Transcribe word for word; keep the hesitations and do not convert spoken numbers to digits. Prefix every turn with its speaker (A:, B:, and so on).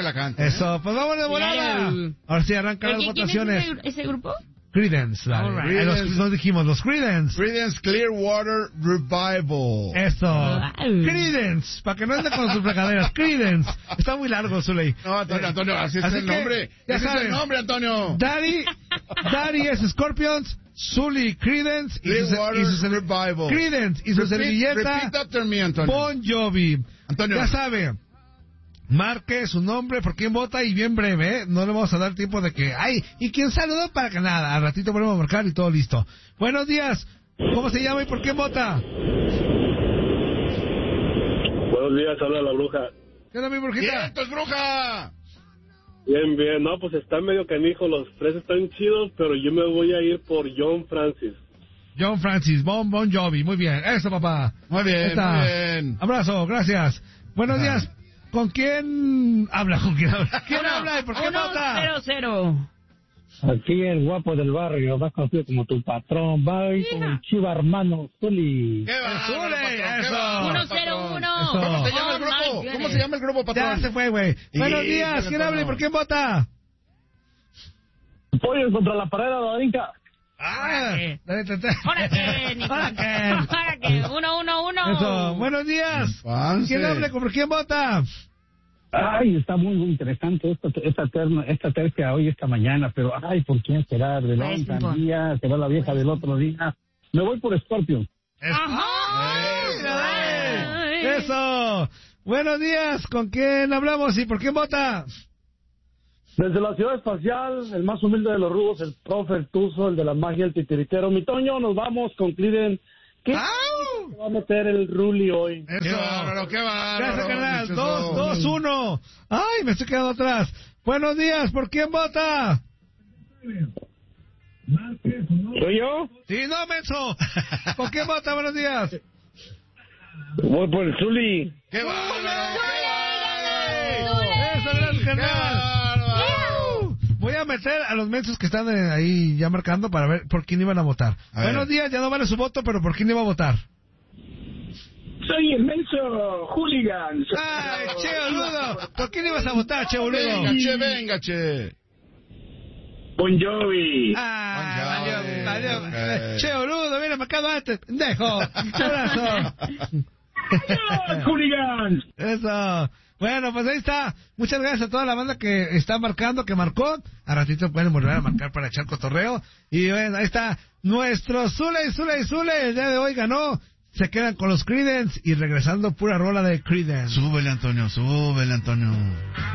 A: que la cante. ¿eh?
B: Eso, pues vamos de volada.
C: El...
B: Ahora sí arrancan las
C: ¿Quién
B: votaciones.
C: es ese, ese grupo?
B: Creedence, dale.
C: Right.
B: Creedence. Los, nos dijimos, los Creedence.
A: Creedence Clearwater Revival.
B: Eso.
C: Wow.
B: Creedence, para que no ande con sus fregaderas. Creedence. Está muy largo, Zuley.
A: No, Antonio, Antonio, así es
B: Así
A: el
B: que,
A: nombre.
B: ya
A: Ese
B: saben.
A: es el nombre, Antonio.
B: Daddy, Daddy es Scorpions, Zuley Creedence y su,
A: Clearwater
B: y su serv-
A: Revival.
B: Creedence y su
A: Repeat-
B: servilleta
A: Repeat after me, Antonio.
B: Bon Jovi.
A: Antonio.
B: Ya sabe, marque su nombre por quién vota y bien breve, ¿eh? No le vamos a dar tiempo de que, ay, ¿y quién saludó? Para que nada, al ratito volvemos a marcar y todo listo. Buenos días, ¿cómo se llama y por quién vota?
D: Buenos días, habla la bruja.
B: ¿Qué onda, mi brujita?
A: ¡Vientos, bruja!
D: Bien, bien, no, pues está medio canijo, los tres están chidos, pero yo me voy a ir por John Francis.
B: John Francis, Bon Bon Jovi, muy bien, eso papá.
A: Muy bien,
B: Está.
A: muy bien.
B: Abrazo, gracias. Buenos
A: Ajá.
B: días, ¿con quién habla? ¿Con quién habla? ¿Quién
C: Uno,
B: habla y por qué
C: uno,
B: vota?
C: cero, cero.
E: Aquí el guapo del barrio, más conocido como tu patrón, va a ir con el chiva hermano Zuli.
A: ¡Qué va,
B: Zule,
A: patrón, qué
B: eso.
A: va,
C: Uno,
A: patrón.
C: cero, uno.
B: Eso.
A: ¿Cómo se llama
C: Oh,
A: el
C: my
A: grupo?
C: goodness.
A: ¿Cómo se llama el grupo,
B: Ya
A: patrón?
B: se fue, güey.
A: Y-
B: Buenos días, ¿quién
A: Antonio.
B: habla y por quién vota?
E: Pollo contra la pared de la brinca.
B: Ah,
C: qué?
B: dale, te- te-
C: Ahora que, Nico.
B: Ahora que.
C: Ahora que, uno, uno, uno.
B: Eso, buenos días.
A: Infancia.
B: ¿Quién habla y por quién vota?
E: Ay, está muy, muy interesante esta, esta, terna, esta tercia hoy, esta mañana, pero ay, ¿por quién será? De la
C: Pues,
E: otra
C: pues.
E: día, será la vieja del otro día. Me voy por Scorpion.
C: Ajá.
B: Ay, dale.
C: Ay.
B: Eso. Buenos días, ¿con quién hablamos y por quién vota?
E: Desde la ciudad espacial, el más humilde de los rudos, el profe, el tuzo, el de la magia, el titiritero. Mi Toño, nos vamos con Cliden. ¿Qué
B: ¡Au!
E: va a meter el Ruli hoy?
A: Qué
B: Eso.
A: bárbaro, qué bárbaro.
B: Gracias, carnal.
A: muchacho.
B: Dos, dos, uno. Ay, me estoy quedando atrás. Buenos días, ¿por quién vota?
E: ¿Soy yo?
B: Sí, no, menso. ¿Por quién vota? Buenos días.
E: Voy por el Zuli.
A: ¡Qué bárbaro!
B: Eso, gracias, carnal. Uh, Voy a meter a los mensos que están eh, ahí ya marcando para ver por quién iban a votar.
A: A ver.
B: Buenos días, ya no vale su voto, pero por quién iba a votar.
E: Soy el menso hooligan.
B: Ay, che, boludo. ¿Por quién ibas a votar, che, boludo?
A: Venga, che, venga, che.
E: Bon Jovi.
B: Ah,
A: Bon
B: valió,
A: Jovi,
B: valió.
A: ok.
B: Che, boludo, viene marcado antes. Pendejo. Abrazo.
E: Hooligans.
B: Eso. Bueno, pues ahí está. Muchas gracias a toda la banda que está marcando, que marcó. A ratito pueden volver a marcar para echar cotorreo. Y bueno, ahí está nuestro Zule, Zule, Zule. El día de hoy ganó. Se quedan con los Creedence y regresando pura rola de Creedence.
A: Súbele, Antonio, súbele, Antonio.